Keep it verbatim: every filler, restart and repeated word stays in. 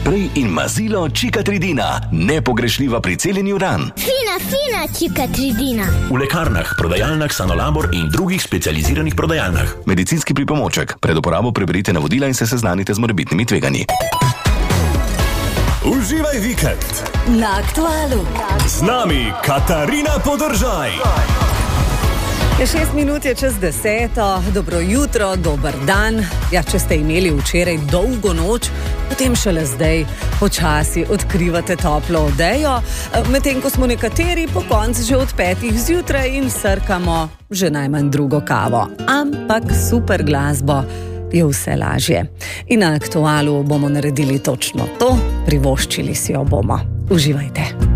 sprej in mazilo Čikatridina, nepogrešljiva pri celjenju ran. Fina, fina Čikatridina. V lekarnah, prodajalnah Sanolabor in drugih specializiranih prodajalnah. Medicinski pripomoček. Pred uporabo preberite navodila in se seznanite z morebitnimi tveganji. Uživaj vikend na Aktualu. Z nami Katarina Podržaj. Je šest minut je čez deseto, dobro jutro, dober dan. Ja, če ste imeli včeraj dolgo noč, potem šele zdaj počasi odkrivate toplo odejo, medtem ko smo nekateri po koncu že od petih zjutraj in srkamo že najmanj drugo kavo. Ampak super glasbo je vse lažje. In na Aktualu bomo naredili točno to, privoščili si jo bomo. Uživajte.